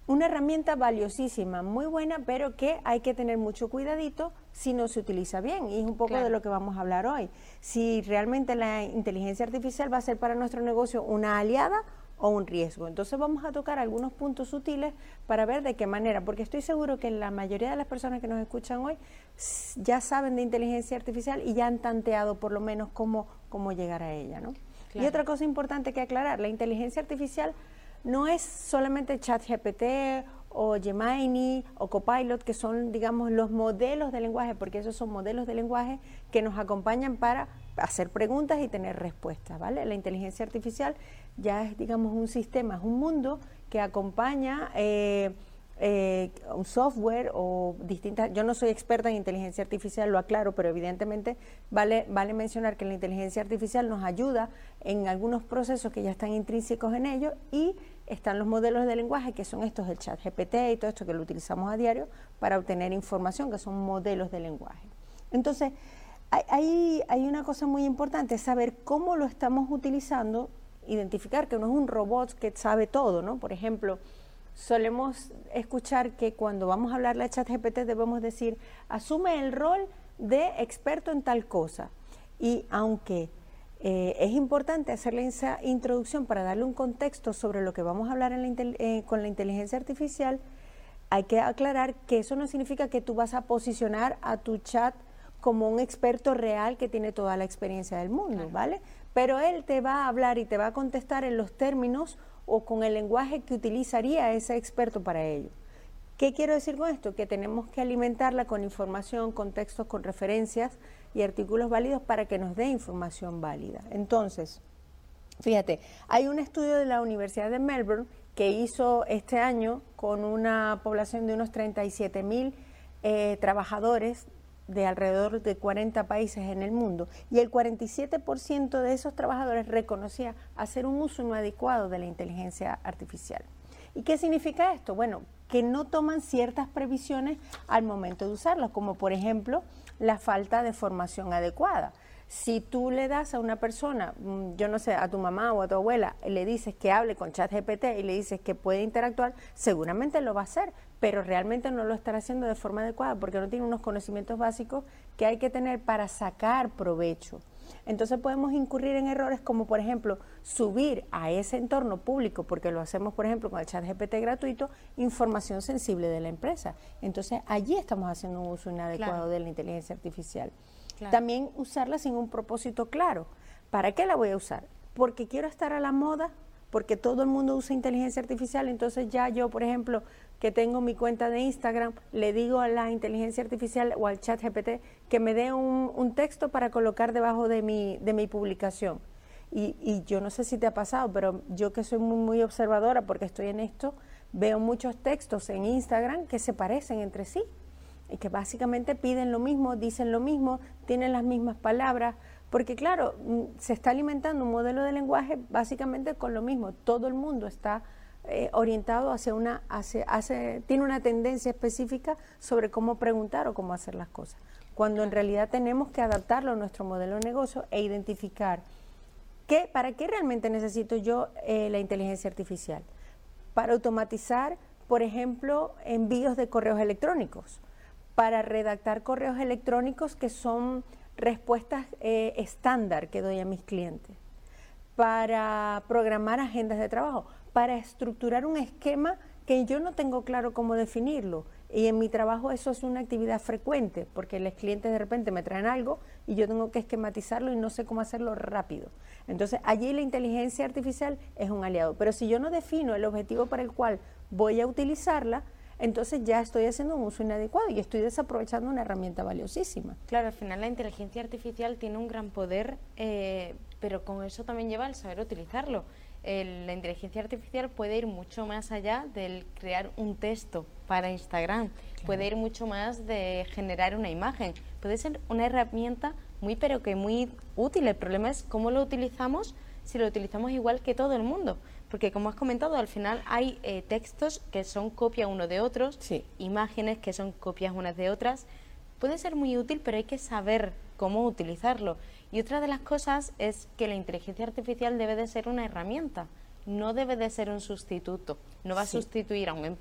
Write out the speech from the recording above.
una herramienta valiosísima, muy buena, pero que hay que tener mucho cuidadito si no se utiliza bien. Y es un poco de lo que vamos a hablar hoy. Si realmente la inteligencia artificial va a ser para nuestro negocio una aliada o un riesgo. Entonces vamos a tocar algunos puntos sutiles para ver de qué manera, porque estoy seguro que la mayoría de las personas que nos escuchan hoy ya saben de inteligencia artificial y ya han tanteado por lo menos cómo llegar a ella, ¿no? Y otra cosa importante que aclarar, la inteligencia artificial no es solamente ChatGPT o Gemini o Copilot, que son, digamos, los modelos de lenguaje, porque esos son modelos de lenguaje que nos acompañan para hacer preguntas y tener respuestas, ¿vale? La inteligencia artificial ya es, digamos, un sistema, es un mundo que acompaña un software o distintas. Yo no soy experta en inteligencia artificial, lo aclaro, pero evidentemente vale mencionar que la inteligencia artificial nos ayuda en algunos procesos que ya están intrínsecos en ello, y están los modelos de lenguaje, que son estos, el ChatGPT y todo esto que lo utilizamos a diario para obtener información, que son modelos de lenguaje. Entonces, hay una cosa muy importante, saber cómo lo estamos utilizando, identificar que no es un robot que sabe todo, ¿no? Por ejemplo, solemos escuchar que cuando vamos a hablarle a ChatGPT debemos decir, asume el rol de experto en tal cosa. Y aunque es importante hacerle esa introducción para darle un contexto sobre lo que vamos a hablar con la inteligencia artificial, hay que aclarar que eso no significa que tú vas a posicionar a tu chat como un experto real que tiene toda la experiencia del mundo, ¿vale? Pero él te va a hablar y te va a contestar en los términos o con el lenguaje que utilizaría ese experto para ello. ¿Qué quiero decir con esto? Que tenemos que alimentarla con información, con textos, con referencias y artículos válidos para que nos dé información válida. Entonces, fíjate, hay un estudio de la Universidad de Melbourne que hizo este año con una población de unos 37.000 trabajadores de alrededor de 40 países en el mundo, y el 47% de esos trabajadores reconocía hacer un uso no adecuado de la inteligencia artificial. ¿Y qué significa esto? Bueno, que no toman ciertas previsiones al momento de usarlas, como por ejemplo la falta de formación adecuada. Si tú le das a una persona, yo no sé, a tu mamá o a tu abuela, le dices que hable con ChatGPT y le dices que puede interactuar, seguramente lo va a hacer, pero realmente no lo estará haciendo de forma adecuada porque no tiene unos conocimientos básicos que hay que tener para sacar provecho. Entonces podemos incurrir en errores como, por ejemplo, subir a ese entorno público, porque lo hacemos, por ejemplo, con el ChatGPT gratuito, información sensible de la empresa. Entonces allí estamos haciendo un uso inadecuado de la inteligencia artificial. También usarla sin un propósito claro. ¿Para qué la voy a usar? Porque quiero estar a la moda, porque todo el mundo usa inteligencia artificial, entonces ya yo, por ejemplo, que tengo mi cuenta de Instagram, le digo a la inteligencia artificial o al ChatGPT que me dé un texto para colocar debajo de mi publicación. Y yo no sé si te ha pasado, pero yo que soy muy observadora porque estoy en esto, veo muchos textos en Instagram que se parecen entre sí, y que básicamente piden lo mismo, dicen lo mismo, tienen las mismas palabras, porque claro, se está alimentando un modelo de lenguaje básicamente con lo mismo. Todo el mundo está orientado tiene una tendencia específica sobre cómo preguntar o cómo hacer las cosas, cuando en realidad tenemos que adaptarlo a nuestro modelo de negocio e identificar para qué realmente necesito yo la inteligencia artificial. Para automatizar, por ejemplo, envíos de correos electrónicos, para redactar correos electrónicos que son respuestas estándar que doy a mis clientes, para programar agendas de trabajo, para estructurar un esquema que yo no tengo claro cómo definirlo, y en mi trabajo eso es una actividad frecuente, porque los clientes de repente me traen algo y yo tengo que esquematizarlo y no sé cómo hacerlo rápido. Entonces allí la inteligencia artificial es un aliado, pero si yo no defino el objetivo para el cual voy a utilizarla, entonces ya estoy haciendo un uso inadecuado y estoy desaprovechando una herramienta valiosísima. Claro, al final la inteligencia artificial tiene un gran poder, pero con eso también lleva el saber utilizarlo. La inteligencia artificial puede ir mucho más allá del crear un texto para Instagram, puede ir mucho más de generar una imagen, puede ser una herramienta pero que muy útil. El problema es cómo lo utilizamos, si lo utilizamos igual que todo el mundo. Porque como has comentado, al final hay textos que son copia uno de otros, imágenes que son copias unas de otras. Puede ser muy útil, pero hay que saber cómo utilizarlo. Y otra de las cosas es que la inteligencia artificial debe de ser una herramienta, no debe de ser un sustituto. No va a sustituir a un